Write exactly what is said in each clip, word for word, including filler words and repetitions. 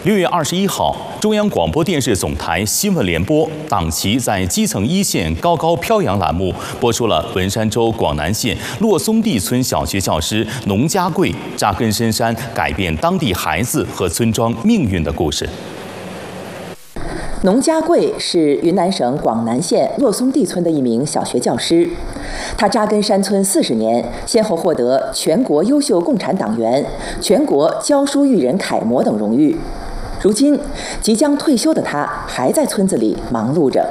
六月二十一号，中央广播电视总台新闻联播党旗在基层一线高高飘扬栏目播出了文山州广南县洛松地村小学教师农家贵扎根深山，改变当地孩子和村庄命运的故事。 农家贵是云南省广南县洛松地村的一名小学教师，他扎根山村四十年，先后获得全国优秀共产党员、全国教书育人楷模等荣誉。如今，即将退休的他还在村子里忙碌着。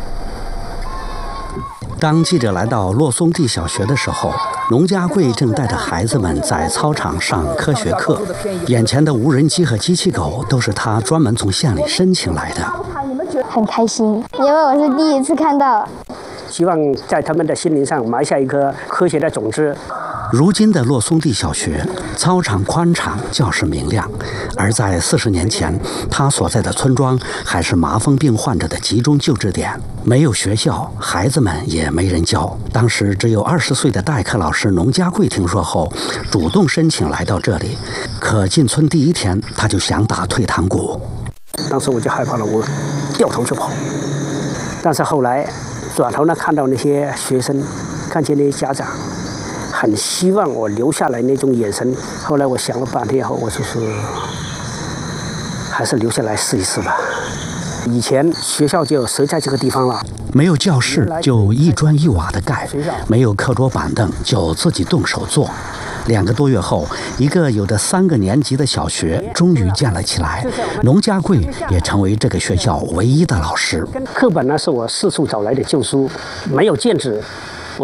当记者来到洛松地小学的时候，农家贵正带着孩子们在操场上科学课。眼前的无人机和机器狗都是他专门从县里申请来的。 很开心，因为我是第一次看到。 希望在他们的心灵上埋下一颗科学的种子。 如今的洛松地小学，操场宽敞，教室明亮。而在四十年前，他所在的村庄还是麻风病患者的集中救治点，没有学校，孩子们也没人教。当时只有二十岁的代课老师农家贵听说后，主动申请来到这里。可进村第一天，他就想打退堂鼓。 当时我就害怕了，我掉头就跑。但是后来转头呢，看到那些学生，看见那些家长，很希望我留下来那种眼神。后来我想了半天后，我就是还是留下来试一试吧。以前学校就设在这个地方了， 没有教室就一砖一瓦的盖，没有课桌板凳就自己动手做。两个多月后，一个有着三个年级的小学终于建了起来。农家贵也成为这个学校唯一的老师。 课本呢是我四处找来的旧书，没有卷子，